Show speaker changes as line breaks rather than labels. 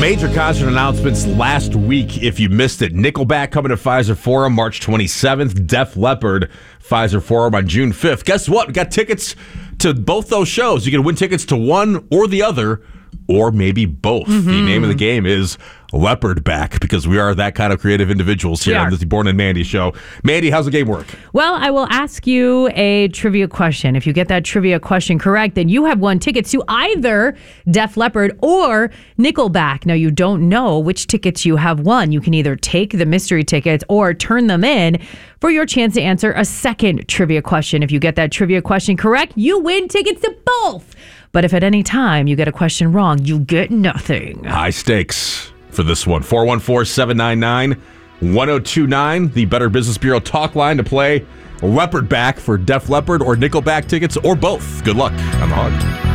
major concert announcements last week. If you missed it, Nickelback coming to Pfizer Forum March 27th. Def Leppard, Pfizer Forum on June 5th. Guess what? We got tickets to both those shows. You can win tickets to one or the other, or maybe both. The name of the game is Leopard Back, because we are that kind of creative individuals here on the Born and Mandy show. Mandy, how's the game work?
Well, I will ask you a trivia question. If you get that trivia question correct, then you have won tickets to either Def Leppard or Nickelback. Now, you don't know which tickets you have won. You can either take the mystery tickets or turn them in for your chance to answer a second trivia question. If you get that trivia question correct, you win tickets to both. But if at any time you get a question wrong, you get nothing.
High stakes for this one. 414-799-1029, the Better Business Bureau talk line to play Leopard Back for Def Leppard or Nickelback tickets, or both. Good luck on the hunt.